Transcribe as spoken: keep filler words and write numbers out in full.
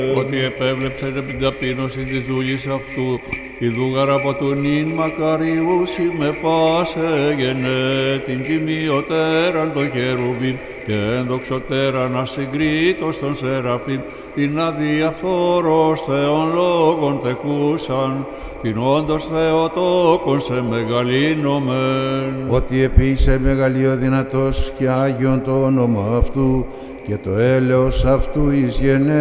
Ότι επέβλεψεν επί ταπείνωση της δούλης αυτού, η δούγαρα από του νυν μακαριούσι με πάσε γενέ, την τιμιωτέραν το χερουβίμ και ενδοξωτέραν ασυγκρίτως των σεραφείμ, την αδιαφθόρος Θεών λόγων τεκούσαν, την όντως Θεοτόκον σε μεγαλύνομεν. Ότι επίση μεγαλείο δυνατός και Άγιον το όνομα αυτού και το έλεος αυτού εις γενέ